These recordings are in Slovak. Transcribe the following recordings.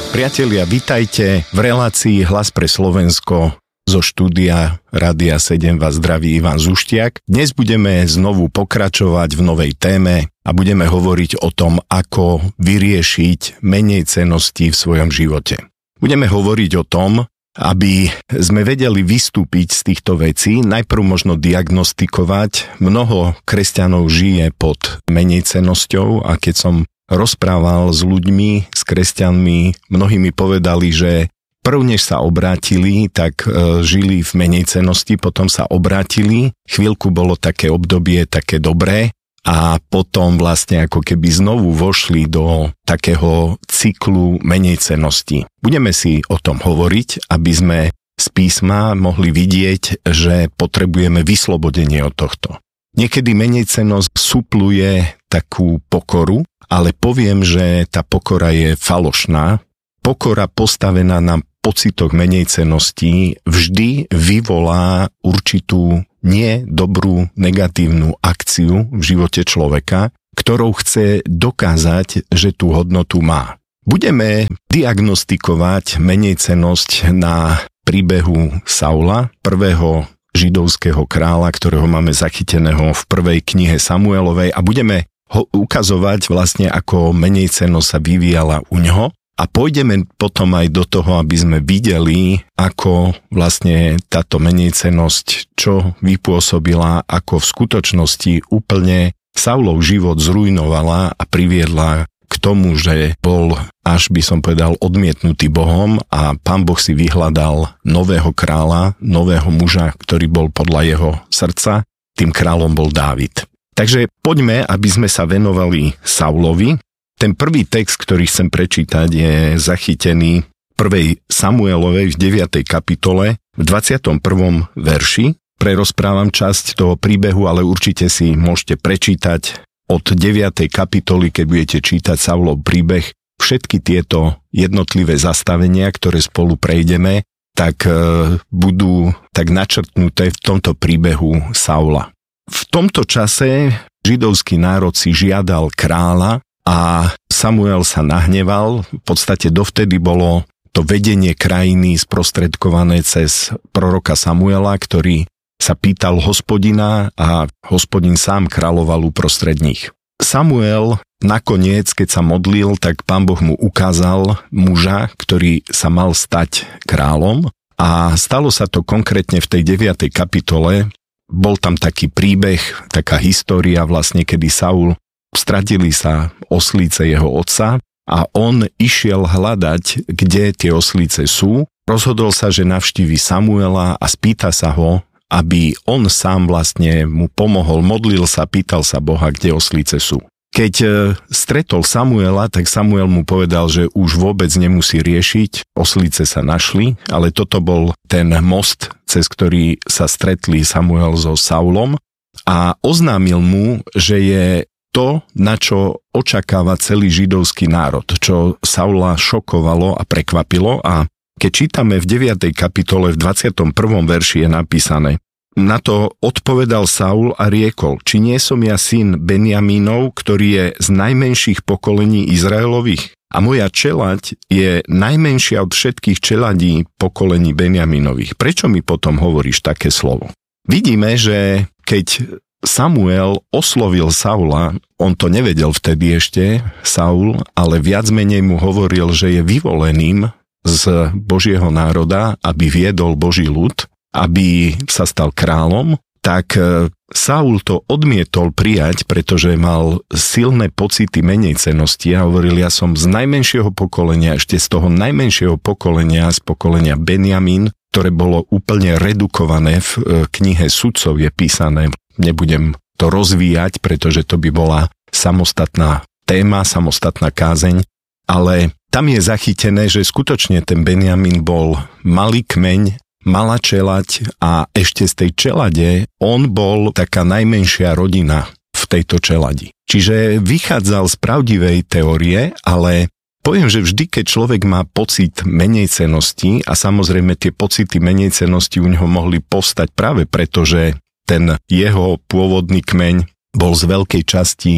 Priatelia, vitajte v relácii Hlas pre Slovensko. Zo štúdia Rádia 7 vás zdraví Ivan Zuštiak. Dnes budeme znovu pokračovať v novej téme a budeme hovoriť o tom, ako vyriešiť menej cennosti v svojom živote. Budeme hovoriť o tom, aby sme vedeli vystúpiť z týchto vecí, najprv možno diagnostikovať. Mnoho kresťanov žije pod menej cenosťou a keď som rozprával s ľuďmi, s kresťanmi, mnohí mi povedali, že prv než sa obrátili, tak žili v menej cennosti, potom sa obrátili, chvíľku bolo také obdobie také dobré a potom vlastne ako keby znovu vošli do takého cyklu menej cennosti. Budeme si o tom hovoriť, aby sme z písma mohli vidieť, že potrebujeme vyslobodenie od tohto. Niekedy menejcennosť supluje takú pokoru, ale poviem, že tá pokora je falošná. Pokora postavená na pocitoch menejcennosti vždy vyvolá určitú nedobrú negatívnu akciu v živote človeka, ktorou chce dokázať, že tú hodnotu má. Budeme diagnostikovať menejcennosť na príbehu Saula, prvého židovského kráľa, ktorého máme zachyteného v prvej knihe Samuelovej a budeme ho ukazovať vlastne, ako menejcennosť sa vyvíjala u ňoho a pôjdeme potom aj do toho, aby sme videli, ako vlastne táto menejcennosť, čo vypôsobila, ako v skutočnosti úplne Saulov život zrujnovala a priviedla k tomu, že bol, až by som povedal, odmietnutý Bohom a Pán Boh si vyhľadal nového kráľa, nového muža, ktorý bol podľa jeho srdca. Tým kráľom bol Dávid. Takže poďme, aby sme sa venovali Saulovi. Ten prvý text, ktorý chcem prečítať, je zachytený v 1. Samuelovej v 9. kapitole v 21. verši. Prerozprávam časť toho príbehu, ale určite si môžete prečítať od 9. kapitoly, keď budete čítať Saulov príbeh, všetky tieto jednotlivé zastavenia, ktoré spolu prejdeme, tak budú tak načrtnuté v tomto príbehu Saula. V tomto čase židovský národ si žiadal kráľa a Samuel sa nahneval. V podstate dovtedy bolo to vedenie krajiny sprostredkované cez proroka Samuela, ktorý sa pýtal Hospodina a Hospodin sám kráľoval uprostred nich. Samuel nakoniec, keď sa modlil, tak Pán Boh mu ukázal muža, ktorý sa mal stať kráľom a stalo sa to konkrétne v tej 9. kapitole. Bol tam taký príbeh, taká história vlastne, kedy Saul stratili sa oslíce jeho otca a on išiel hľadať, kde tie oslíce sú. Rozhodol sa, že navštívi Samuela a spýta sa ho, aby on sám vlastne mu pomohol, modlil sa, pýtal sa Boha, kde oslíce sú. Keď stretol Samuela, tak Samuel mu povedal, že už vôbec nemusí riešiť, oslíce sa našli, ale toto bol ten most, cez ktorý sa stretli Samuel so Saulom a oznámil mu, že je to, na čo očakáva celý židovský národ, čo Saula šokovalo a prekvapilo a keď čítame v 9. kapitole v 21. verši je napísané: Na to odpovedal Saul a riekol, či nie som ja syn Benjamínov, ktorý je z najmenších pokolení Izraelových? A moja čeľaď je najmenšia od všetkých čeľadí pokolení Benjamínových. Prečo mi potom hovoríš také slovo? Vidíme, že keď Samuel oslovil Saula, on to nevedel vtedy ešte, Saul, ale viac menej mu hovoril, že je vyvoleným z Božieho národa, aby viedol Boží ľud, aby sa stal kráľom, tak Saul to odmietol prijať, pretože mal silné pocity menejcennosti a hovoril, ja som z najmenšieho pokolenia, ešte z toho najmenšieho pokolenia, z pokolenia Benjamín, ktoré bolo úplne redukované v knihe Sudcov je písané. Nebudem to rozvíjať, pretože to by bola samostatná téma, samostatná kázeň, ale tam je zachytené, že skutočne ten Benjamín bol malý kmeň, malá čeľaď a ešte z tej čeľade on bol taká najmenšia rodina v tejto čeľadi. Čiže vychádzal z pravdivej teórie, ale poviem, že vždy, keď človek má pocit menejcennosti a samozrejme tie pocity menejcennosti u neho mohli povstať práve preto, že ten jeho pôvodný kmeň bol z veľkej časti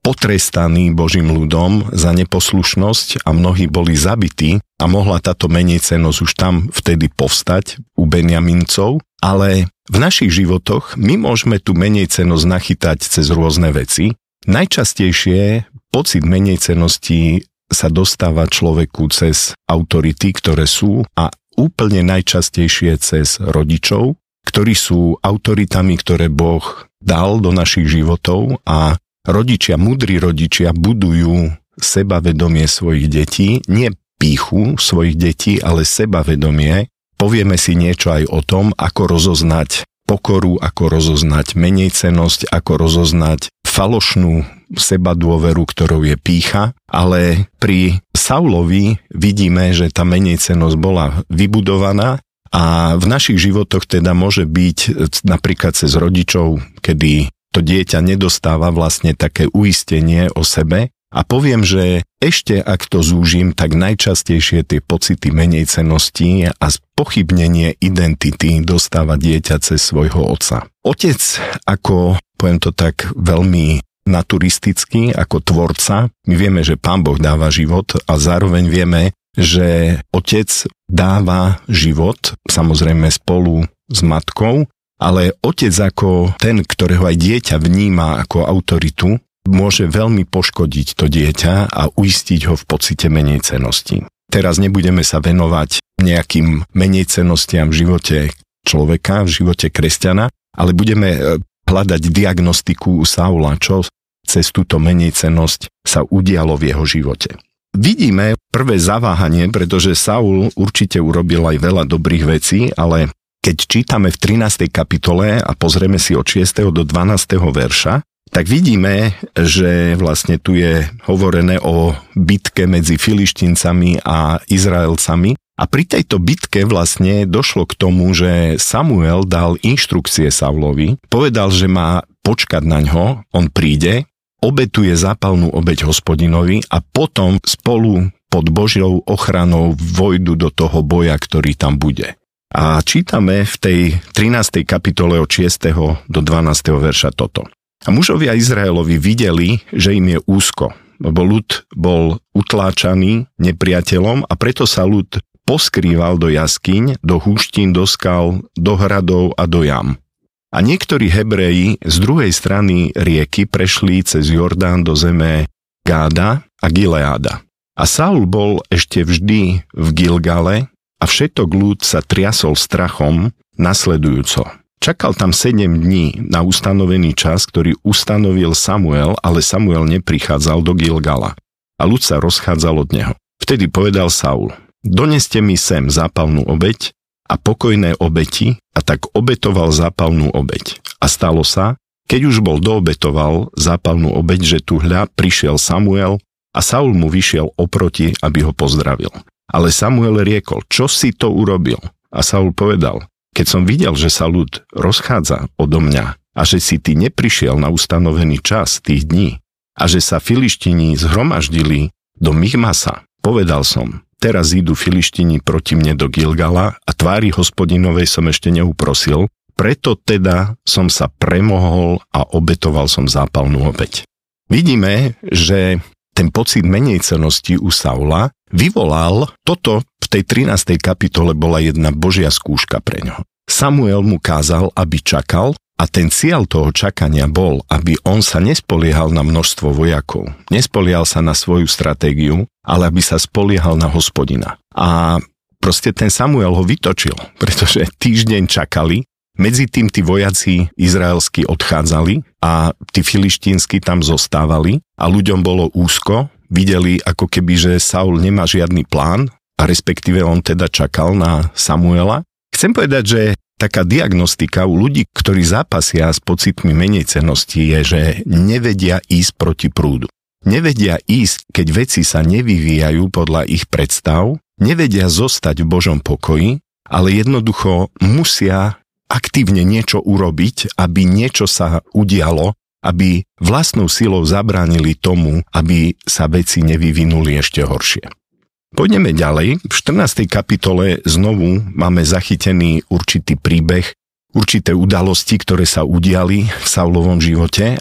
potrestaní Božím ľudom za neposlušnosť a mnohí boli zabití a mohla táto menejcennosť už tam vtedy povstať u Benjamincov, ale v našich životoch my môžeme tú menejcennosť nachytať cez rôzne veci. Najčastejšie pocit menejcennosti sa dostáva človeku cez autority, ktoré sú, a úplne najčastejšie cez rodičov, ktorí sú autoritami, ktoré Boh dal do našich životov, a rodičia, múdri rodičia budujú sebavedomie svojich detí, nie pýchu svojich detí, ale sebavedomie. Povieme si niečo aj o tom, ako rozoznať pokoru, ako rozoznať menejcennosť, ako rozoznať falošnú sebadôveru, ktorou je pýcha, ale pri Saulovi vidíme, že tá menejcennosť bola vybudovaná a v našich životoch teda môže byť napríklad cez rodičov, kedy to dieťa nedostáva vlastne také uistenie o sebe. A poviem, že ešte ak to zúžim, tak najčastejšie tie pocity menejcennosti a spochybnenie identity dostáva dieťa cez svojho otca. Otec, ako, poviem to tak veľmi naturisticky, ako tvorca, my vieme, že Pán Boh dáva život a zároveň vieme, že otec dáva život, samozrejme spolu s matkou, ale otec ako ten, ktorého aj dieťa vníma ako autoritu, môže veľmi poškodiť to dieťa a uistiť ho v pocite menejcennosti. Teraz nebudeme sa venovať nejakým menejcennostiam v živote človeka, v živote kresťana, ale budeme hľadať diagnostiku u Saula, čo cez túto menejcennosť sa udialo v jeho živote. Vidíme prvé zaváhanie, pretože Saul určite urobil aj veľa dobrých vecí, ale keď čítame v 13. kapitole a pozrieme si od 6. do 12. verša, tak vidíme, že vlastne tu je hovorené o bitke medzi Filištíncami a Izraelcami. A pri tejto bitke vlastne došlo k tomu, že Samuel dal inštrukcie Saulovi, povedal, že má počkať na ňo, on príde, obetuje zápalnú obeť Hospodinovi a potom spolu pod Božou ochranou vojdu do toho boja, ktorý tam bude. A čítame v tej 13. kapitole od 6. do 12. verša toto. A mužovia Izraelovi videli, že im je úzko, lebo ľud bol utláčaný nepriateľom a preto sa ľud poskrýval do jaskyň, do húštín, do skal, do hradov a do jam. A niektorí Hebreji z druhej strany rieky prešli cez Jordán do zeme Gáda a Gileáda. A Saul bol ešte vždy v Gilgale a všetok ľud sa triasol strachom nasledujúco. Čakal tam 7 dní na ustanovený čas, ktorý ustanovil Samuel, ale Samuel neprichádzal do Gilgala. A ľud sa rozchádzal od neho. Vtedy povedal Saul: doneste mi sem zápalnú obeť a pokojné obeti, a tak obetoval zápalnú obeť. A stalo sa, keď už bol doobetoval zápalnú obeť, že tu hľa prišiel Samuel a Saul mu vyšiel oproti, aby ho pozdravil. Ale Samuel riekol: čo si to urobil? A Saul povedal: keď som videl, že sa ľud rozchádza odo mňa a že si ty neprišiel na ustanovený čas tých dní a že sa Filištíni zhromaždili do Michmasa, povedal som: teraz idú Filištíni proti mne do Gilgala a tvári Hospodinovej som ešte neuprosil, preto teda som sa premohol a obetoval som zápalnú obeť. Vidíme, že ten pocit menejcennosti u Saula vyvolal toto. V tej 13. kapitole bola jedna Božia skúška pre ňo. Samuel mu kázal, aby čakal, a ten cieľ toho čakania bol, aby on sa nespoliehal na množstvo vojakov, nespoliehal sa na svoju stratégiu, ale aby sa spoliehal na Hospodina. A proste ten Samuel ho vytočil, pretože týždeň čakali, medzi tým tí vojaci izraelskí odchádzali a tí filištínsky tam zostávali a ľuďom bolo úzko, videli ako keby, že Saul nemá žiadny plán, a respektíve on teda čakal na Samuela. Chcem povedať, že taká diagnostika u ľudí, ktorí zápasia s pocitmi menejcennosti, je, že nevedia ísť proti prúdu. Nevedia ísť, keď veci sa nevyvíjajú podľa ich predstav, nevedia zostať v Božom pokoji, ale jednoducho musia aktívne niečo urobiť, aby niečo sa udialo, aby vlastnou silou zabránili tomu, aby sa veci nevyvinuli ešte horšie. Poďme ďalej. V 14. kapitole znovu máme zachytený určitý príbeh, určité udalosti, ktoré sa udiali v Saulovom živote, a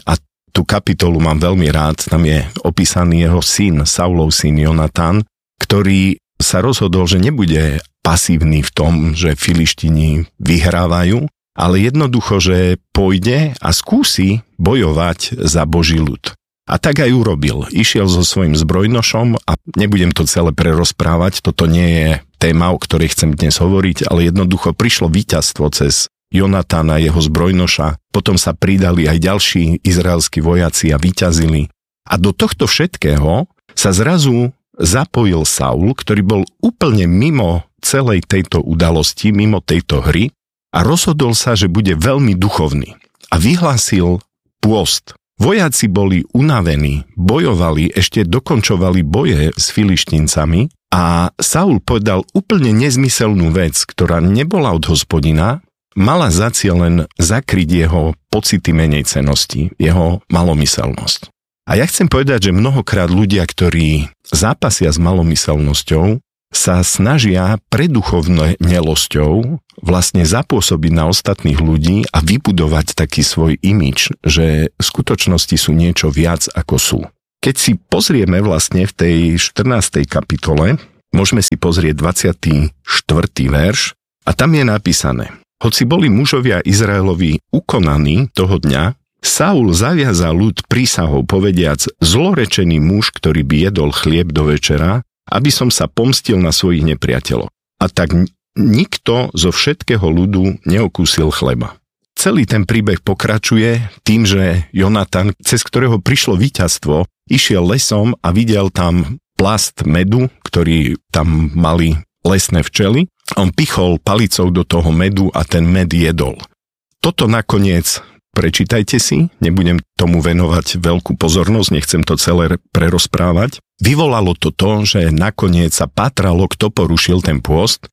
tú kapitolu mám veľmi rád, tam je opísaný jeho syn, Saulov syn Jonatan, ktorý sa rozhodol, že nebude pasívny v tom, že Filištini vyhrávajú, ale jednoducho, že pôjde a skúsi bojovať za Boží ľud. A tak aj urobil. Išiel so svojím zbrojnošom a nebudem to celé prerozprávať, toto nie je téma, o ktorej chcem dnes hovoriť, ale jednoducho prišlo víťazstvo cez Jonatana, jeho zbrojnoša, potom sa pridali aj ďalší izraelskí vojaci a víťazili. A do tohto všetkého sa zrazu zapojil Saul, ktorý bol úplne mimo celej tejto udalosti, mimo tejto hry a rozhodol sa, že bude veľmi duchovný. A vyhlásil pôst. Vojaci boli unavení, bojovali, ešte dokončovali boje s Filištíncami a Saul povedal úplne nezmyselnú vec, ktorá nebola od Hospodina, mala za cieľ len zakryť jeho pocity menejcennosti, jeho malomyselnosť. A ja chcem povedať, že mnohokrát ľudia, ktorí zápasia s malomyselnosťou, sa snažia preduchovnelosťou vlastne zapôsobiť na ostatných ľudí a vybudovať taký svoj imidž, že v skutočnosti sú niečo viac ako sú. Keď si pozrieme vlastne v tej 14. kapitole, môžeme si pozrieť 24. verš a tam je napísané: Hoci boli mužovia Izraelovi ukonaní toho dňa, Saul zaviazal ľud prísahou povediac: zlorečený muž, ktorý by jedol chlieb do večera, aby som sa pomstil na svojich nepriateľov. A tak nikto zo všetkého ľudu neokúsil chleba. Celý ten príbeh pokračuje tým, že Jonatan, cez ktorého prišlo víťazstvo, išiel lesom a videl tam plast medu, ktorý tam mali lesné včely. On pichol palicou do toho medu a ten med jedol. Toto nakoniec prečítajte si, nebudem tomu venovať veľkú pozornosť, nechcem to celé prerozprávať. Vyvolalo to, že nakoniec sa pátralo, kto porušil ten pôst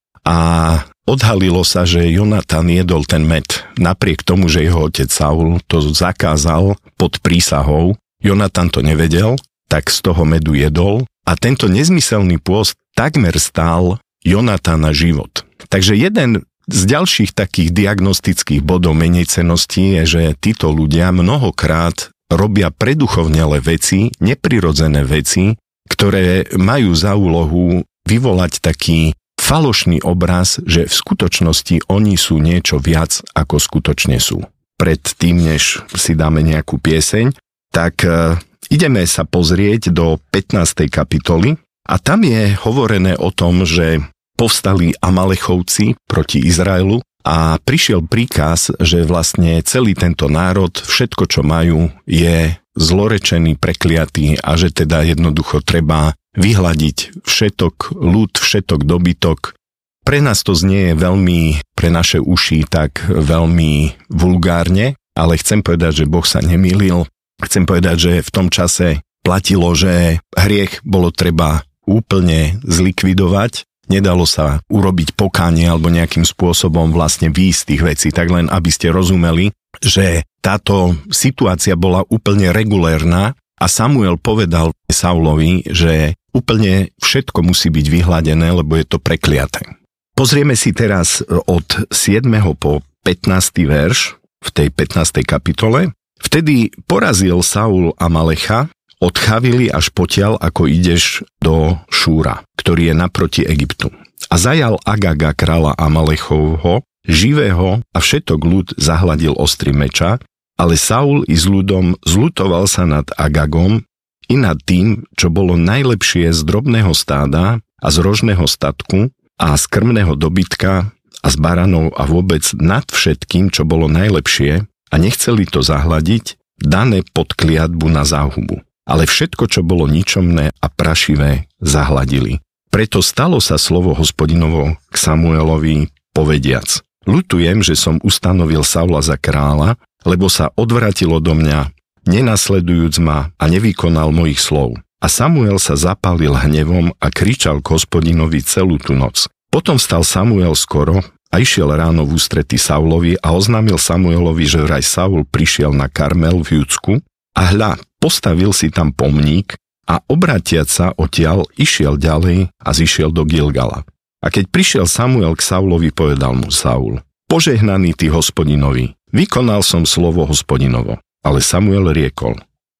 a odhalilo sa, že Jonatan jedol ten med. Napriek tomu, že jeho otec Saul to zakázal pod prísahou, Jonatan to nevedel, tak z toho medu jedol a tento nezmyselný pôst takmer stál Jonatana život. Takže jeden z ďalších takých diagnostických bodov menejcennosti je, že títo ľudia mnohokrát robia preduchovnelé veci, neprirodzené veci, ktoré majú za úlohu vyvolať taký falošný obraz, že v skutočnosti oni sú niečo viac, ako skutočne sú. Pred tým, než si dáme nejakú pieseň, tak ideme sa pozrieť do 15. kapitoly a tam je hovorené o tom, že povstali Amalechovci proti Izraelu a prišiel príkaz, že vlastne celý tento národ, všetko čo majú, je zlorečený, prekliatý a že teda jednoducho treba vyhľadiť všetok ľud, všetok dobytok. Pre nás to znie veľmi, pre naše uši tak veľmi vulgárne, ale chcem povedať, že Boh sa nemýlil. Chcem povedať, že v tom čase platilo, že hriech bolo treba úplne zlikvidovať. Nedalo sa urobiť pokánie alebo nejakým spôsobom vlastne výjsť tých vecí. Tak len, aby ste rozumeli, že táto situácia bola úplne regulérna a Samuel povedal Saulovi, že úplne všetko musí byť vyhladené, lebo je to prekliaté. Pozrieme si teraz od 7. po 15. verš v tej 15. kapitole. Vtedy porazil Saul Amalecha od Chavily až potiaľ, ako ideš do Šúra, ktorý je naproti Egyptu. A zajal Agaga kráľa Amalechovho, živého, a všetok ľud zahladil ostrým meča, ale Saul i s ľudom zľutoval sa nad Agagom i nad tým, čo bolo najlepšie z drobného stáda a z rožného statku a z krmného dobytka a z baranov a vôbec nad všetkým, čo bolo najlepšie, a nechceli to zahladiť, dané pod kliatbu na záhubu. Ale všetko, čo bolo ničomné a prašivé, zahladili. Preto stalo sa slovo Hospodinovo k Samuelovi povediac: Ľutujem, že som ustanovil Saula za kráľa, lebo sa odvratil odo mňa, nenasledujúc ma a nevykonal mojich slov. A Samuel sa zapálil hnevom a kričal k Hospodinovi celú tú noc. Potom vstal Samuel skoro a išiel ráno v ústrety Saulovi a oznámil Samuelovi, že vraj Saul prišiel na Karmel v Judsku a hľa, postavil si tam pomník a obratiac sa odtiaľ išiel ďalej a zišiel do Gilgala. A keď prišiel Samuel k Saulovi, povedal mu Saul: Požehnaný ty Hospodinovi, vykonal som slovo Hospodinovo. Ale Samuel riekol: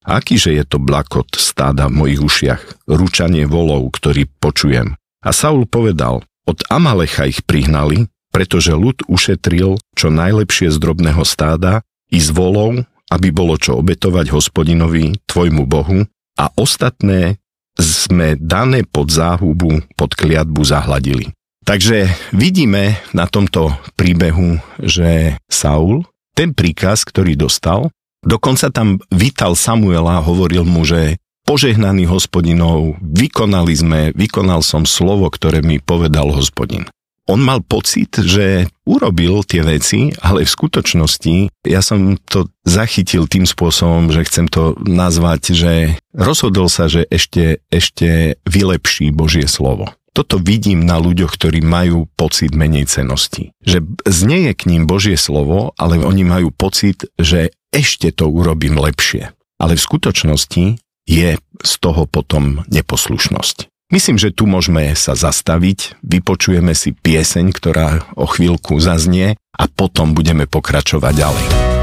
akýže je to blakot stáda v mojich ušiach, ručanie volov, ktorý počujem. A Saul povedal, od Amalecha ich prihnali, pretože ľud ušetril čo najlepšie z drobného stáda i z volov, aby bolo čo obetovať Hospodinovi, tvojmu Bohu, a ostatné sme dané pod záhubu, pod kliatbu zahladili. Takže vidíme na tomto príbehu, že Saul, ten príkaz, ktorý dostal, dokonca tam vítal Samuela, hovoril mu, že požehnaný Hospodinov, vykonal som slovo, ktoré mi povedal Hospodin. On mal pocit, že urobil tie veci, ale v skutočnosti ja som to zachytil tým spôsobom, že chcem to nazvať, že rozhodol sa, že ešte vylepší Božie slovo. Toto vidím na ľuďoch, ktorí majú pocit menej cennosti. Že znieje k ním Božie slovo, ale oni majú pocit, že ešte to urobím lepšie. Ale v skutočnosti je z toho potom neposlušnosť. Myslím, že tu môžeme sa zastaviť, vypočujeme si pieseň, ktorá o chvíľku zaznie a potom budeme pokračovať ďalej.